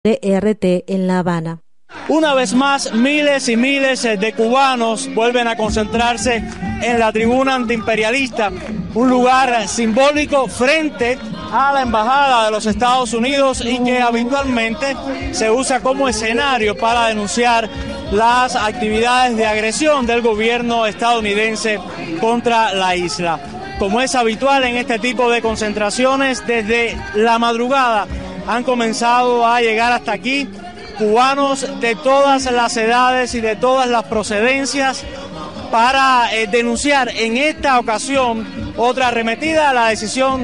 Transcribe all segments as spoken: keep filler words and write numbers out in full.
de R T en La Habana. Una vez más, miles y miles de cubanos vuelven a concentrarse en la tribuna antiimperialista, un lugar simbólico frente a la embajada de los Estados Unidos y que habitualmente se usa como escenario para denunciar las actividades de agresión del gobierno estadounidense contra la isla. Como es habitual en este tipo de concentraciones, desde la madrugada han comenzado a llegar hasta aquí cubanos de todas las edades y de todas las procedencias para eh, denunciar en esta ocasión otra arremetida a la decisión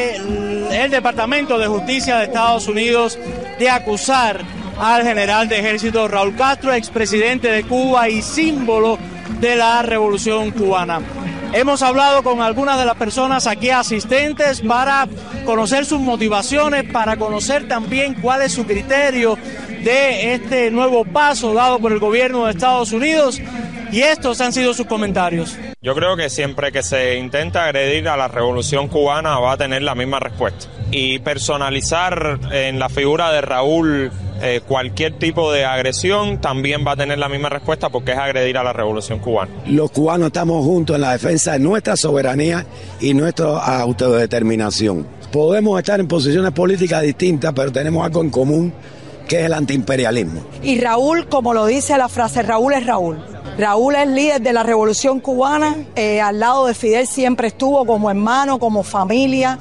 del Departamento de Justicia de Estados Unidos de acusar al general de ejército Raúl Castro, expresidente de Cuba y símbolo de la Revolución Cubana. Hemos hablado con algunas de las personas aquí asistentes para conocer sus motivaciones, para conocer también cuál es su criterio de este nuevo paso dado por el gobierno de Estados Unidos, y estos han sido sus comentarios. Yo creo que siempre que se intenta agredir a la Revolución Cubana va a tener la misma respuesta. Y personalizar en la figura de Raúl eh, cualquier tipo de agresión también va a tener la misma respuesta, porque es agredir a la Revolución Cubana. Los cubanos estamos juntos en la defensa de nuestra soberanía y nuestra autodeterminación. Podemos estar en posiciones políticas distintas, pero tenemos algo en común, que es el antiimperialismo. Y Raúl, como lo dice la frase, Raúl es Raúl. Raúl es líder de la Revolución Cubana, eh, al lado de Fidel siempre estuvo como hermano, como familia,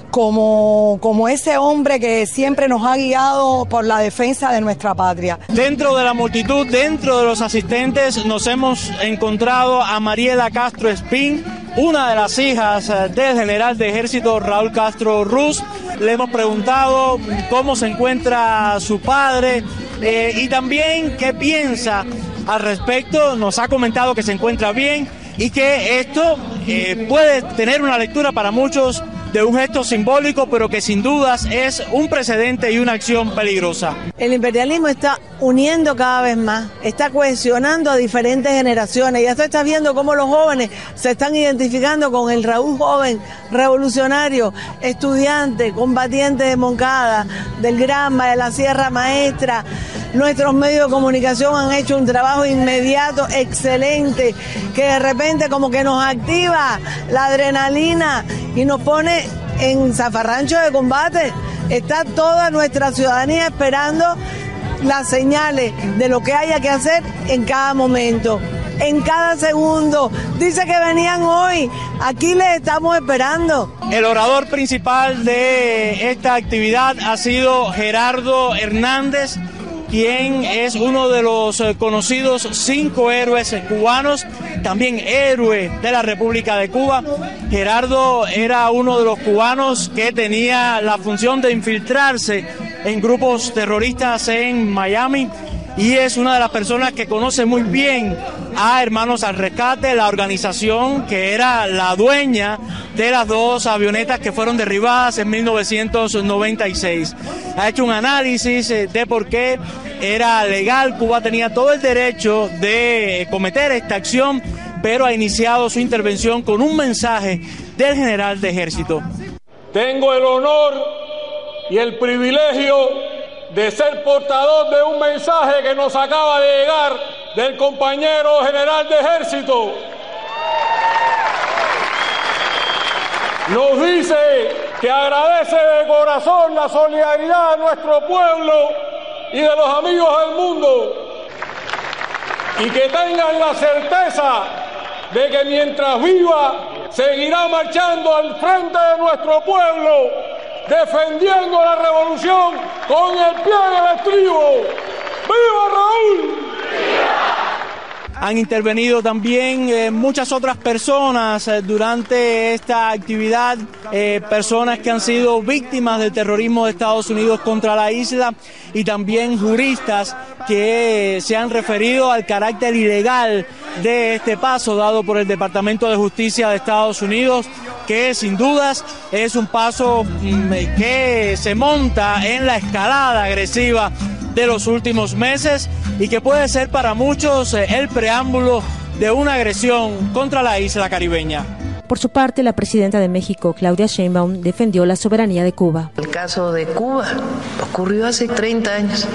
como, como ese hombre que siempre nos ha guiado por la defensa de nuestra patria. Dentro de la multitud, dentro de los asistentes, nos hemos encontrado a Mariela Castro Espín, una de las hijas del general de ejército Raúl Castro Ruz. Le hemos preguntado cómo se encuentra su padre eh, y también qué piensa al respecto. Nos ha comentado que se encuentra bien y que esto eh, puede tener una lectura para muchos de un gesto simbólico, pero que sin dudas es un precedente y una acción peligrosa. El imperialismo está uniendo cada vez más, está cohesionando a diferentes generaciones. Ya tú estás viendo cómo los jóvenes se están identificando con el Raúl joven, revolucionario, estudiante, combatiente de Moncada, del Granma, de la Sierra Maestra. Nuestros medios de comunicación han hecho un trabajo inmediato, excelente, que de repente como que nos activa la adrenalina y nos pone en zafarrancho de combate. Está toda nuestra ciudadanía esperando las señales de lo que haya que hacer en cada momento, en cada segundo. Dice que venían hoy, aquí les estamos esperando. El orador principal de esta actividad ha sido Gerardo Hernández, quien es uno de los conocidos cinco héroes cubanos, también héroe de la República de Cuba. Gerardo era uno de los cubanos que tenía la función de infiltrarse en grupos terroristas en Miami y es una de las personas que conoce muy bien a Hermanos al Rescate, la organización que era la dueña de las dos avionetas que fueron derribadas en mil novecientos noventa y seis. Ha hecho un análisis de por qué era legal, Cuba tenía todo el derecho de cometer esta acción, pero ha iniciado su intervención con un mensaje del general de ejército. Tengo el honor y el privilegio de ser portador de un mensaje que nos acaba de llegar del compañero general de ejército. Nos dice que agradece de corazón la solidaridad de nuestro pueblo y de los amigos del mundo, y que tengan la certeza de que mientras viva seguirá marchando al frente de nuestro pueblo, defendiendo la revolución con el pie en el estribo. ¡Viva Raúl! Han intervenido también eh, muchas otras personas eh, durante esta actividad, eh, personas que han sido víctimas del terrorismo de Estados Unidos contra la isla y también juristas que se han referido al carácter ilegal de este paso dado por el Departamento de Justicia de Estados Unidos, que sin dudas es un paso mm, que se monta en la escalada agresiva de los últimos meses y que puede ser para muchos eh, el preámbulo de una agresión contra la isla caribeña. Por su parte, la presidenta de México, Claudia Sheinbaum, defendió la soberanía de Cuba. El caso de Cuba ocurrió hace treinta años.